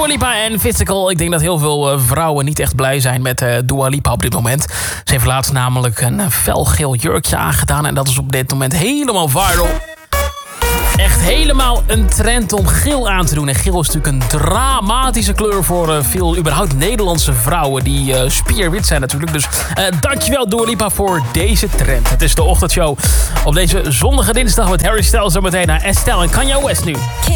Dua Lipa en Physical. Ik denk dat heel veel vrouwen niet echt blij zijn met Dua Lipa op dit moment. Ze heeft laatst namelijk een felgeel jurkje aangedaan. En dat is op dit moment helemaal viral. Echt helemaal een trend om geel aan te doen. En geel is natuurlijk een dramatische kleur voor veel überhaupt Nederlandse vrouwen die spierwit zijn natuurlijk. Dus dankjewel Dua Lipa voor deze trend. Het is de ochtendshow op deze zonnige dinsdag met Harry Styles zometeen naar Estelle en Kanye West nu.